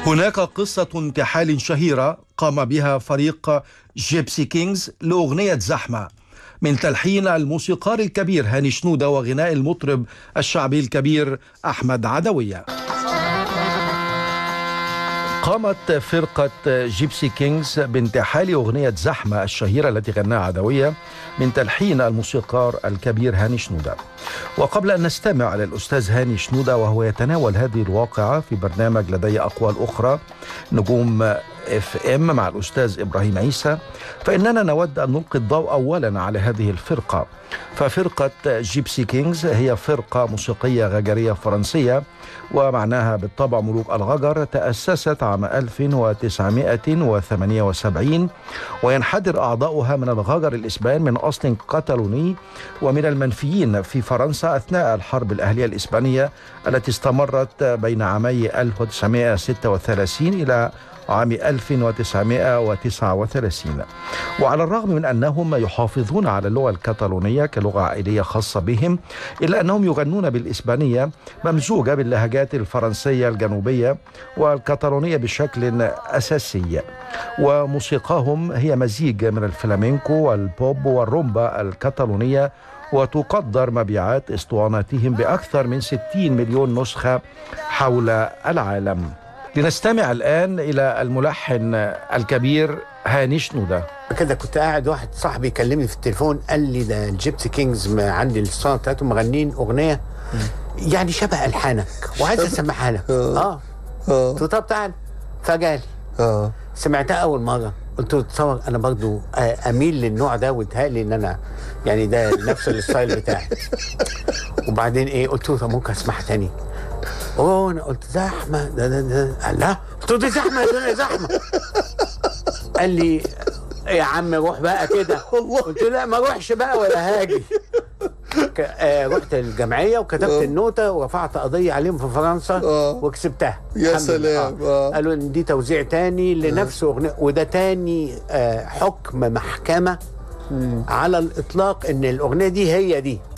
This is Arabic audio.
هناك قصة انتحال شهيرة قام بها فريق جيبسي كينجز لأغنية زحمة من تلحين الموسيقار الكبير هاني شنودة وغناء المطرب الشعبي الكبير أحمد عدوية. قامت فرقة جيبسي كينجز بانتحال أغنية زحمة الشهيرة التي غناها عدوية من تلحين الموسيقار الكبير هاني شنودة. وقبل أن نستمع للأستاذ هاني شنودة وهو يتناول هذه الواقعة في برنامج لدي أقوال أخرى نجوم FM مع الأستاذ إبراهيم عيسى، فإننا نود أن نلقي الضوء أولا على هذه الفرقة. ففرقة جيبسي كينجز هي فرقة موسيقية غجرية فرنسية، ومعناها بالطبع ملوك الغجر. تأسست عام 1978 وينحدر أعضاؤها من الغجر الإسبان من أصل كتالوني ومن المنفيين في فرنسا أثناء الحرب الأهلية الإسبانية التي استمرت بين عامي 1936 إلى عام 1939. وعلى الرغم من أنهم يحافظون على اللغة الكتالونية كلغة عائلية خاصة بهم، إلا أنهم يغنون بالإسبانية ممزوجة باللهجات الفرنسية الجنوبية والكتالونية بشكل أساسي. وموسيقاهم هي مزيج من الفلامينكو والبوب والرومبا الكتالونية، وتقدر مبيعات اسطواناتهم بأكثر من 60 مليون نسخة حول العالم. لنستمع الآن إلى الملحن الكبير هاني شنودة. كده كنت قاعد، واحد صاحبي كلمني في التليفون قال لي ده الجيبسي كينجز عندي الاسطوانه بتاعتهم مغنين اغنيه يعني شبه الحانك وعايز اسمعها لك. قلت له طب تعال. فجالي سمعتها اول مره، قلت له تصور انا برضو اميل للنوع ده ويتهيألي ان انا يعني ده نفس الستايل بتاعي. وبعدين ايه، قلت له طب ممكن اسمعها تاني. انا قلت زحمه ده قال لا، قلت له دي زحمه ده زحمه. قال لي يا عم روح بقى كده. قلت له لا ما اروحش بقى ولا هاجي. رحت الجمعيه وكتبت النوته ورفعت قضيه عليهم في فرنسا وكسبتها. يا سلام. قالوا ان دي توزيع تاني لنفس اغنيه، وده تاني حكم محكمه على الاطلاق ان الاغنيه دي هي دي.